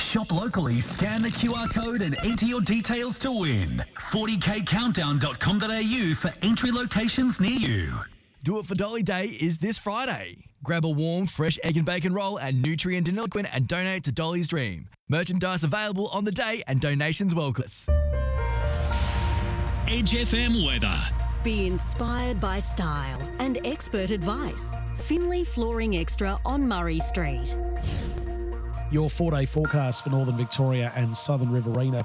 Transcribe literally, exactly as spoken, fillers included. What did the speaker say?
Shop locally, scan the Q R code and enter your details to win. forty k countdown dot com dot a u for entry locations near you. Do It for Dolly Day is this Friday. Grab a warm, fresh egg and bacon roll and nutrient Deniliquin and donate to Dolly's Dream. Merchandise available on the day and donations welcome. Edge F M weather. Be inspired by style and expert advice. Finley Flooring Extra on Murray Street. Your four-day forecast for Northern Victoria and Southern Riverina.